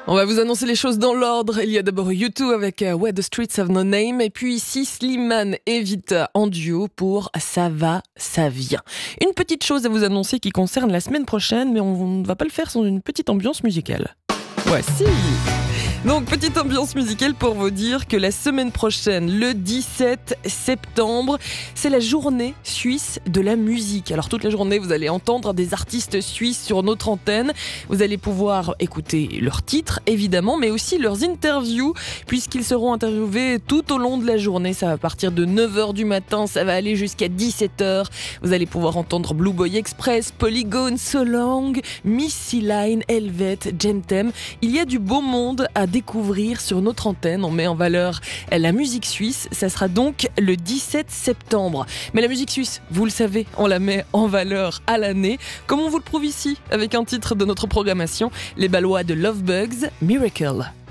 On va vous annoncer les choses dans l'ordre. Il y a d'abord U2 avec Where the Streets Have No Name, et puis ici Slimane et Vita en duo pour Ça va, ça vient. Une petite chose à vous annoncer qui concerne la semaine prochaine, mais on ne va pas le faire sans une petite ambiance musicale. Voici. Donc, petite ambiance musicale pour vous dire que la semaine prochaine, le 17 septembre, c'est la journée suisse de la musique. Alors, toute la journée, vous allez entendre des artistes suisses sur notre antenne. Vous allez pouvoir écouter leurs titres, évidemment, mais aussi leurs interviews, puisqu'ils seront interviewés tout au long de la journée. Ça va partir de 9h du matin, ça va aller jusqu'à 17h. Vous allez pouvoir entendre Blue Boy Express, Polygone, Solang, Missy Line, Helvet, Gentem. Il y a du beau monde à découvrir sur notre antenne. On met en valeur la musique suisse. Ça sera donc le 17 septembre. Mais la musique suisse, vous le savez, on la met en valeur à l'année, comme on vous le prouve ici avec un titre de notre programmation, les Ballois de Love Bugs, Miracle.